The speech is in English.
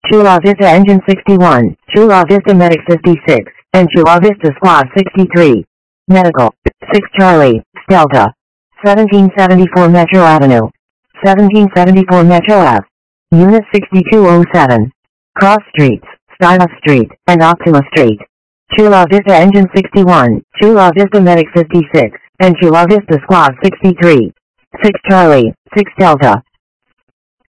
Chula Vista Engine 61, Chula Vista Medic 56, and Chula Vista Squad 63. Medical, 6 Charlie, Delta. 1774 Metro Avenue. 1774 Metro Ave. Unit 6207. Cross Streets, Stila Street, and Optima Street. Chula Vista Engine 61, Chula Vista Medic 56, and Chula Vista Squad 63. 6 Charlie, 6 Delta.